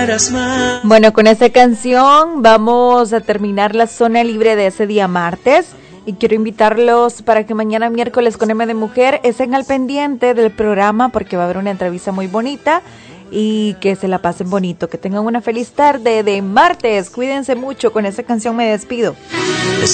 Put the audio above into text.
quieras más. Bueno, con esta canción vamos a terminar la zona libre de ese día martes. Y quiero invitarlos para que mañana miércoles con M de Mujer estén al pendiente del programa porque va a haber una entrevista muy bonita y que se la pasen bonito, que tengan una feliz tarde de martes. Cuídense mucho, con esta canción me despido.